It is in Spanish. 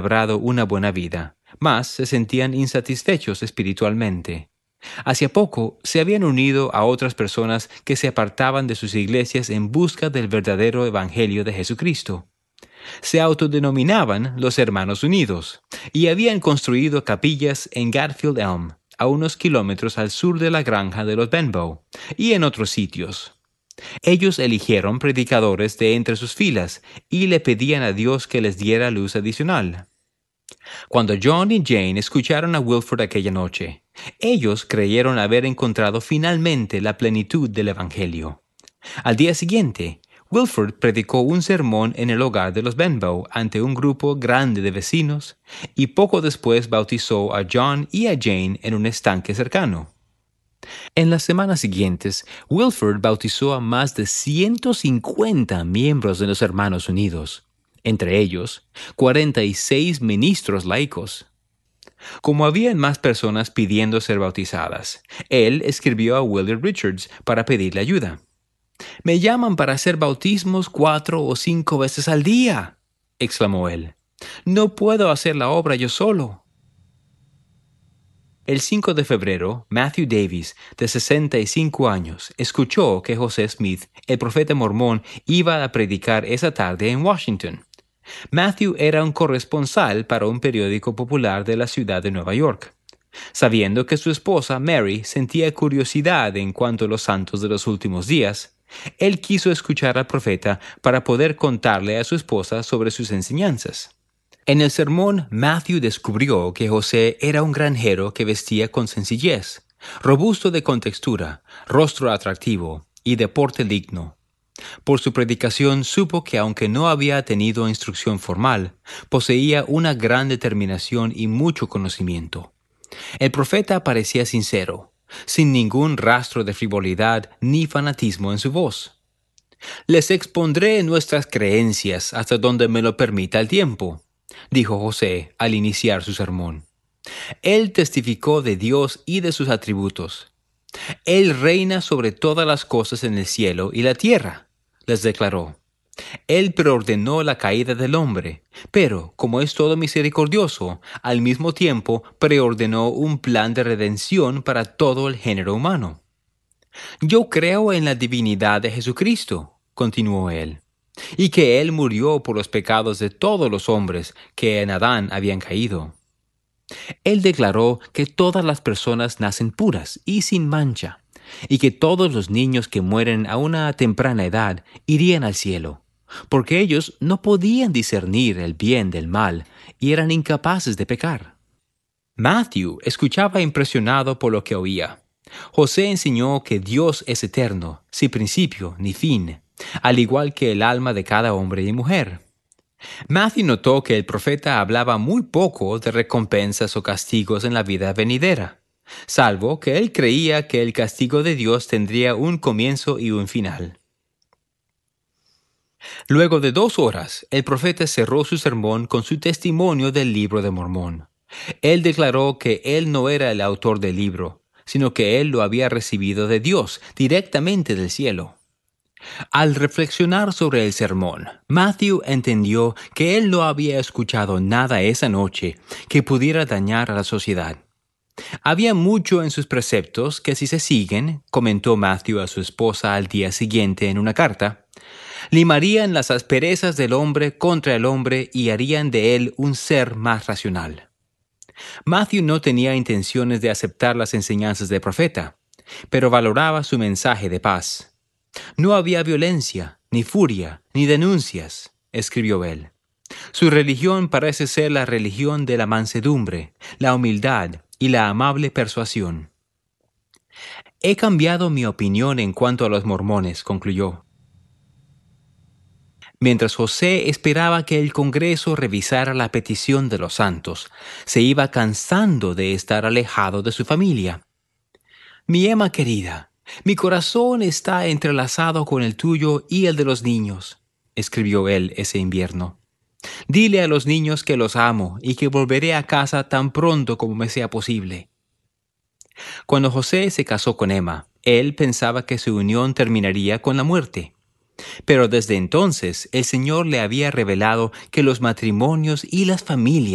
labrado una buena vida, mas se sentían insatisfechos espiritualmente. Hacía poco se habían unido a otras personas que se apartaban de sus iglesias en busca del verdadero Evangelio de Jesucristo. Se autodenominaban los Hermanos Unidos y habían construido capillas en Garfield Elm, a unos kilómetros al sur de la granja de los Benbow, y en otros sitios. Ellos eligieron predicadores de entre sus filas y le pedían a Dios que les diera luz adicional. Cuando John y Jane escucharon a Wilford aquella noche, ellos creyeron haber encontrado finalmente la plenitud del Evangelio. Al día siguiente, Wilford predicó un sermón en el hogar de los Benbow ante un grupo grande de vecinos y poco después bautizó a John y a Jane en un estanque cercano. En las semanas siguientes, Wilford bautizó a más de 150 miembros de los Hermanos Unidos, entre ellos 46 ministros laicos. Como habían más personas pidiendo ser bautizadas, él escribió a William Richards para pedirle ayuda. «Me llaman para hacer bautismos 4 o 5 veces al día», exclamó él. «No puedo hacer la obra yo solo». El 5 de febrero, Matthew Davis, de 65 años, escuchó que José Smith, el profeta mormón, iba a predicar esa tarde en Washington. Matthew era un corresponsal para un periódico popular de la ciudad de Nueva York. Sabiendo que su esposa, Mary, sentía curiosidad en cuanto a los santos de los últimos días, él quiso escuchar al profeta para poder contarle a su esposa sobre sus enseñanzas. En el sermón, Matthew descubrió que José era un granjero que vestía con sencillez, robusto de contextura, rostro atractivo y de porte digno. Por su predicación supo que aunque no había tenido instrucción formal, poseía una gran determinación y mucho conocimiento. El profeta parecía sincero, sin ningún rastro de frivolidad ni fanatismo en su voz. «Les expondré nuestras creencias hasta donde me lo permita el tiempo», dijo José al iniciar su sermón. Él testificó de Dios y de sus atributos. «Él reina sobre todas las cosas en el cielo y la tierra», les declaró. Él preordenó la caída del hombre, pero, como es todo misericordioso, al mismo tiempo preordenó un plan de redención para todo el género humano. «Yo creo en la divinidad de Jesucristo», continuó él, «y que Él murió por los pecados de todos los hombres que en Adán habían caído». Él declaró que todas las personas nacen puras y sin mancha, y que todos los niños que mueren a una temprana edad irían al cielo, porque ellos no podían discernir el bien del mal y eran incapaces de pecar. Matthew escuchaba impresionado por lo que oía. José enseñó que Dios es eterno, sin principio ni fin, al igual que el alma de cada hombre y mujer. Matthew notó que el profeta hablaba muy poco de recompensas o castigos en la vida venidera, salvo que él creía que el castigo de Dios tendría un comienzo y un final. Luego de 2 horas, el profeta cerró su sermón con su testimonio del libro de Mormón. Él declaró que él no era el autor del libro, sino que él lo había recibido de Dios, directamente del cielo. Al reflexionar sobre el sermón, Matthew entendió que él no había escuchado nada esa noche que pudiera dañar a la sociedad. Había mucho en sus preceptos que si se siguen, comentó Matthew a su esposa al día siguiente en una carta, limarían las asperezas del hombre contra el hombre y harían de él un ser más racional. Matthew no tenía intenciones de aceptar las enseñanzas del profeta, pero valoraba su mensaje de paz. «No había violencia, ni furia, ni denuncias», escribió él. «Su religión parece ser la religión de la mansedumbre, la humildad y la amable persuasión». «He cambiado mi opinión en cuanto a los mormones», concluyó. Mientras José esperaba que el Congreso revisara la petición de los santos, se iba cansando de estar alejado de su familia. «Mi Emma querida, mi corazón está entrelazado con el tuyo y el de los niños», escribió él ese invierno. «Dile a los niños que los amo y que volveré a casa tan pronto como me sea posible». Cuando José se casó con Emma, él pensaba que su unión terminaría con la muerte. Pero desde entonces el Señor le había revelado que los matrimonios y las familias